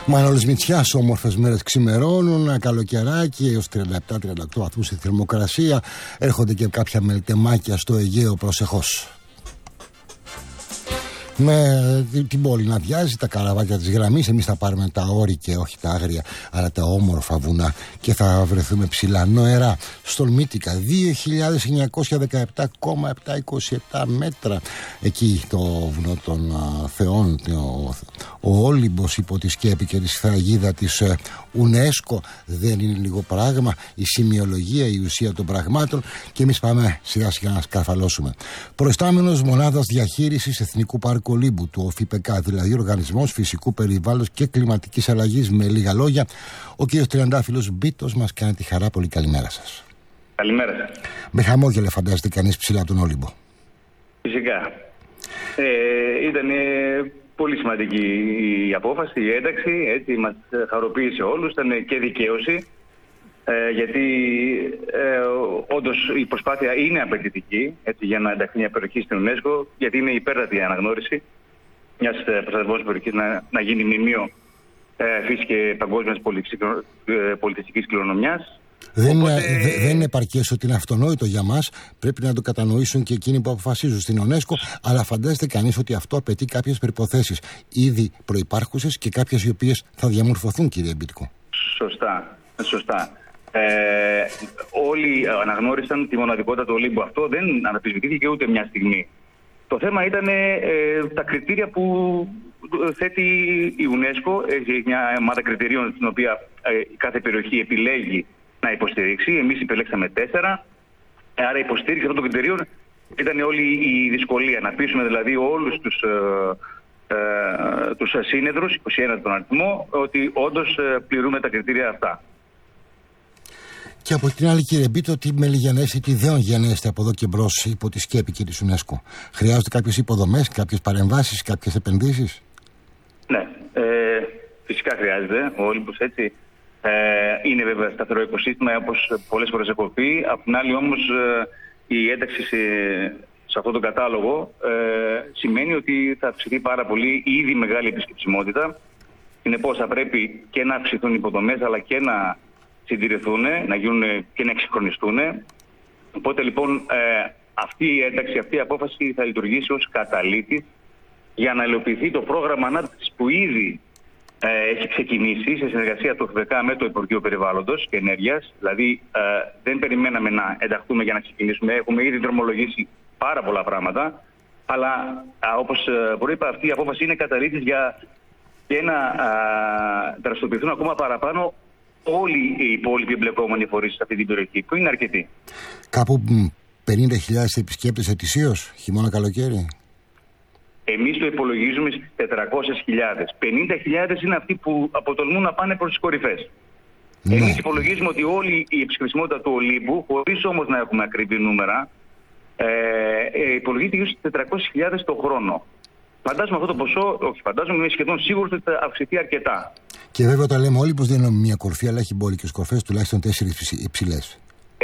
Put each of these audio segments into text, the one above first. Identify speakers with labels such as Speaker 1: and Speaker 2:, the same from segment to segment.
Speaker 1: Μανώλης Μητσιάς, όμορφες μέρες ξημερώνουν, καλοκαιράκι έως 37-38 βαθμούς η θερμοκρασία. Έρχονται και κάποια μελτεμάκια στο Αιγαίο, προσεχώς. Με την πόλη να αδειάζει, τα καραβάκια της γραμμής. Εμείς θα πάρουμε τα όρη και όχι τα άγρια, αλλά τα όμορφα βουνά και θα βρεθούμε ψηλά. Νοερά, Στολμίτικα, 2.927,727 μέτρα. Εκεί το βουνό των Θεών, ο Όλυμπος υπό τη σκέπη και τη σφραγίδα της UNESCO. Δεν είναι λίγο πράγμα η σημειολογία, η ουσία των πραγμάτων, και εμείς πάμε σιγά σιγά να σκαρφαλώσουμε. Προϊστάμενος μονάδας διαχείρισης Εθνικού Πάρκου Ολύμπου, του ΟΦΠΚ, δηλαδή Οργανισμός Φυσικού Περιβάλλοντος και Κλιματικής Αλλαγής, με λίγα λόγια, ο κ. Τριαντάφυλλος Μπίτος, μας κάνει τη χαρά. Πολύ καλημέρα σας.
Speaker 2: Καλημέρα σας.
Speaker 1: Με χαμόγελα φαντάζεται κανείς ψηλά τον Όλυμπο.
Speaker 2: Φυσικά. Ήταν πολύ σημαντική η απόφαση, η ένταξη, έτσι μας χαροποίησε όλους, ήταν και δικαίωση, γιατί όντως η προσπάθεια είναι απαιτητική, έτσι, για να ενταχθεί μια περιοχή στην UNESCO, γιατί είναι υπέρτατη η αναγνώριση μιας προστατευόμενης περιοχής να γίνει μνημείο φύσης και παγκόσμιας πολιτιστικής κληρονομιάς.
Speaker 1: Δεν είναι επαρκές ότι είναι αυτονόητο για μας, πρέπει να το κατανοήσουν και εκείνοι που αποφασίζουν στην UNESCO, αλλά φαντάζεται κανείς ότι αυτό απαιτεί κάποιες προϋποθέσεις ήδη προϋπάρχουσες και κάποιες οι οποίες θα διαμορφωθούν, κύριε Μπίτκο.
Speaker 2: Σωστά. Όλοι αναγνώρισαν τη μοναδικότητα του Ολύμπου. Αυτό δεν αναμφισβητήθηκε ούτε μια στιγμή. Το θέμα ήταν τα κριτήρια που θέτει η UNESCO. Έχει μια ομάδα κριτηρίων στην οποία κάθε περιοχή επιλέγει να υποστηρίξει. Εμείς επιλέξαμε 4. Άρα η υποστήριξη αυτών των κριτηρίων ήταν όλη η δυσκολία. Να πείσουμε δηλαδή όλους τους ασύνεδρους, 21 τον αριθμό, ότι όντως πληρούμε τα κριτήρια αυτά.
Speaker 1: Και από την άλλη, κύριε Μπίτο, τι μελιγενέστε, τι δέον γενέστε από εδώ και μπρος υπό τη σκέπη και της UNESCO? Χρειάζονται κάποιες υποδομές, κάποιες παρεμβάσεις, κάποιες επενδύσεις?
Speaker 2: Ναι, φυσικά χρειάζεται. Ο Όλυμπος, έτσι, είναι βέβαια σταθερό οικοσύστημα, όπως πολλές φορές έχω πει. Απ' την άλλη όμως η ένταξη σε αυτόν τον κατάλογο σημαίνει ότι θα αυξηθεί πάρα πολύ η ήδη μεγάλη επισκεψιμότητα. Συνεπώς θα πρέπει και να αυξηθούν οι υποδομές, αλλά και να συντηρηθούν, να γίνουν και να εξυγχρονιστούν. Οπότε λοιπόν αυτή η ένταξη, αυτή η απόφαση θα λειτουργήσει ως καταλήτης για να υλοποιηθεί το πρόγραμμα ανάπτυξης που ήδη έχει ξεκινήσει σε συνεργασία του ΟΦΠΚ με το Υπουργείο Περιβάλλοντος και Ενέργειας. Δηλαδή δεν περιμέναμε να ενταχθούμε για να ξεκινήσουμε. Έχουμε ήδη δρομολογήσει πάρα πολλά πράγματα. Αλλά όπως προείπα, αυτή η απόφαση είναι καταλήτης για και να δραστηριοποιηθούν ακόμα παραπάνω όλοι οι υπόλοιποι εμπλεκόμενοι φορείς σε αυτή την περιοχή, που είναι αρκετοί.
Speaker 1: Κάπου 50.000 επισκέπτες ετησίως, χειμώνα καλοκαίρι?
Speaker 2: Εμείς το υπολογίζουμε στις 400.000. 50.000 είναι αυτοί που αποτολμούν να πάνε προς τις κορυφές. Ναι. Εμείς υπολογίζουμε ότι όλη η επισκεψιμότητα του Ολύμπου, χωρίς όμως να έχουμε ακριβή νούμερα, υπολογίζεται γύρω στις 400.000 το χρόνο. Φαντάζομαι αυτό το ποσό, όχι φαντάζομαι, είμαι σχεδόν σίγουρος ότι θα αυξηθεί αρκετά.
Speaker 1: Και βέβαια όταν λέμε Όλυμπος δεν είναι μια κορυφή, αλλά έχει μπόλικες κορυφές, τουλάχιστον 4 υψηλές.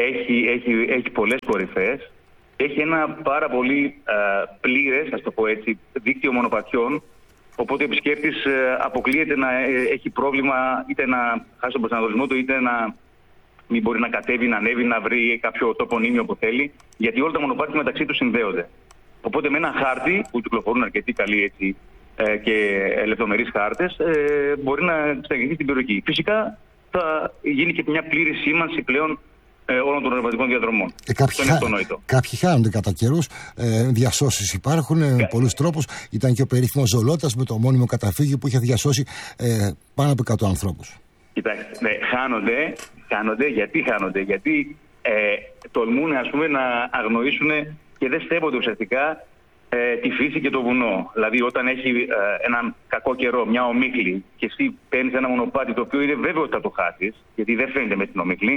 Speaker 2: Έχει πολλές κορυφές. Έχει ένα πάρα πολύ πλήρες, ας το πω έτσι, δίκτυο μονοπατιών. Οπότε ο επισκέπτης αποκλείεται να έχει πρόβλημα είτε να χάσει τον προσανατολισμό του, είτε να μην μπορεί να κατέβει, να ανέβει, να βρει κάποιο τοπονύμιο που θέλει. Γιατί όλα τα μονοπάτια μεταξύ τους συνδέονται. Οπότε με ένα χάρτη που κυκλοφορούν αρκετοί καλοί, έτσι, και λεπτομερείς χάρτες, μπορεί να εξαγγελθεί στην περιοχή. Φυσικά θα γίνει και μια πλήρη σήμανση πλέον όλων των ρευματικών διαδρομών.
Speaker 1: Κάποιοι χάνονται κατά καιρούς. Διασώσεις υπάρχουν με πολλούς τρόπους. Ήταν και ο περίφημος Ζολότας με το ομώνυμο καταφύγιο που είχε διασώσει πάνω από 100 ανθρώπους.
Speaker 2: Κοιτάξτε, ναι, χάνονται. Γιατί χάνονται? Γιατί τολμούν, ας πούμε, να αγνοήσουν και δεν στέκονται ουσιαστικά τη φύση και το βουνό. Δηλαδή, όταν έχει έναν κακό καιρό, μια ομίχλη, και εσύ παίρνεις ένα μονοπάτι το οποίο είναι βέβαιο ότι θα το χάσεις, γιατί δεν φαίνεται με την ομίχλη,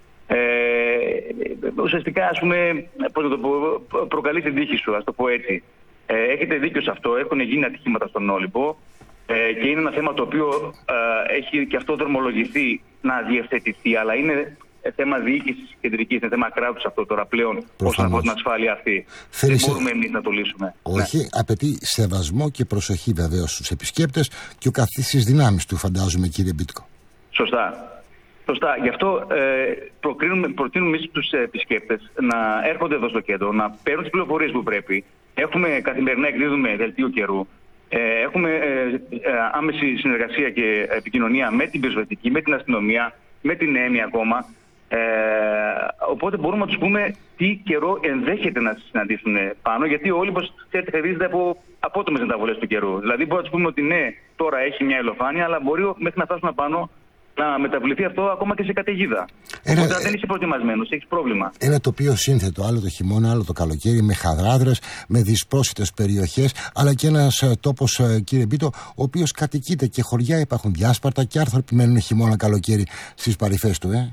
Speaker 2: ουσιαστικά, ας πούμε, προκαλεί την τύχη σου, ας το πω έτσι. Έχετε δίκιο σε αυτό. Έχουν γίνει ατυχήματα στον Όλυμπο και είναι ένα θέμα το οποίο έχει και αυτό δρομολογηθεί να διευθετηθεί, αλλά είναι θέμα διοίκησης κεντρικής, είναι θέμα κράτους αυτό τώρα πλέον, όσον αφορά την ασφάλεια αυτή. Δεν μπορούμε εμείς να το λύσουμε.
Speaker 1: Όχι, απαιτεί σεβασμό και προσοχή βεβαίως στους επισκέπτες και ο καθής δυνάμεις του, φαντάζομαι, κύριε Μπίτκο.
Speaker 2: Σωστά. Γι' αυτό προτείνουμε εμείς τους επισκέπτες να έρχονται εδώ στο κέντρο, να παίρνουν τις πληροφορίες που πρέπει. Καθημερινά εκδίδουμε δελτίο καιρού. Έχουμε άμεση συνεργασία και επικοινωνία με την πυροσβεστική, με την αστυνομία, με την ΕΜΗ ακόμα. Οπότε μπορούμε να τους πούμε τι καιρό ενδέχεται να συναντήσουν πάνω, γιατί ο Όλυμπος χαρακτηρίζεται από απότομες μεταβολές του καιρού. Δηλαδή μπορούμε να τους πούμε ότι ναι, τώρα έχει μια ηλοφάνεια, αλλά μπορεί μέχρι να φτάσουμε πάνω να μεταβληθεί αυτό ακόμα και σε καταιγίδα. Οπότε δεν είσαι προετοιμασμένος, έχεις πρόβλημα.
Speaker 1: Ένα τοπίο σύνθετο, άλλο το χειμώνα, άλλο το καλοκαίρι, με χαδράδρες, με δυσπρόσιτες περιοχές, αλλά και ένας τόπος, κύριε Μπίτο, ο οποίος κατοικείται και χωριά, υπάρχουν διάσπαρτα και άνθρωποι μένουν χειμώνα καλοκαίρι στις παρυφές του,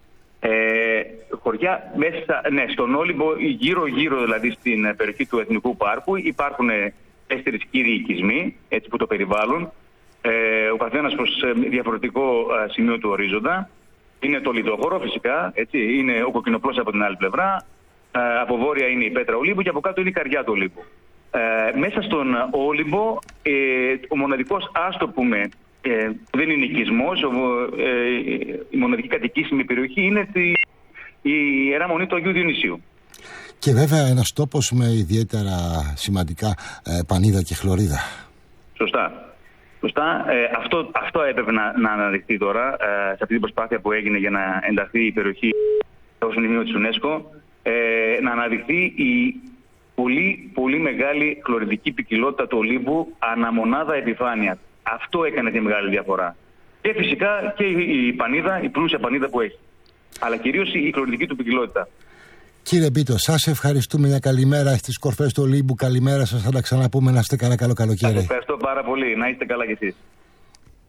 Speaker 2: Χωριά μέσα, ναι, στον Όλυμπο, γύρω-γύρω δηλαδή στην περιοχή του Εθνικού Πάρκου, υπάρχουν 4 κύριοι οικισμοί, έτσι που το περιβάλλουν. Ο καθένας προς διαφορετικό σημείο του ορίζοντα. Είναι το Λιδόχωρο φυσικά, έτσι, είναι ο Κοκκινοπλός από την άλλη πλευρά. Από βόρεια είναι η Πέτρα Ολύμπου και από κάτω είναι η Καρδιά του Ολύμπου. Μέσα στον Όλυμπο, ο μοναδικός, ας το πούμε, δεν είναι οικισμός, η μοναδική κατοικήσιμη περιοχή είναι η Ιερά Μονή του Αγίου Διονυσίου.
Speaker 1: Και βέβαια ένας τόπος με ιδιαίτερα σημαντικά πανίδα και χλωρίδα.
Speaker 2: Σωστά. Αυτό έπρεπε να αναδειχθεί τώρα σε αυτή την προσπάθεια που έγινε για να ενταχθεί η περιοχή ως μνημείο της UNESCO, να αναδειχθεί η πολύ, πολύ μεγάλη χλωριδική ποικιλότητα του Ολύμπου αναμονάδα επιφάνεια. Αυτό έκανε τη μεγάλη διαφορά. Και φυσικά και η πανίδα, η πλούσια πανίδα που έχει. Αλλά κυρίως η χλωριδική του ποικιλότητα.
Speaker 1: Κύριε Μπίτο, σας ευχαριστούμε για καλημέρα στις κορφές του Ολύμπου. Καλημέρα σας, θα τα ξαναπούμε. Να είστε καλά, καλό καλοκαίρι.
Speaker 2: Σας ευχαριστώ πάρα πολύ. Να είστε καλά κι εσείς.